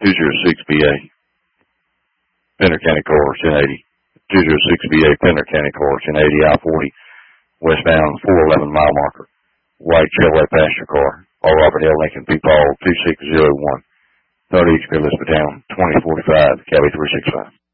206BA, Pender County Course, 1080. 206BA, Pender County Course, 1080, I-40, westbound, 411 mile marker. White Chevrolet passenger car. All Robert L. Lincoln, P-Paul 2601. 30 East Elizabeth Town, 2045, Cali 365.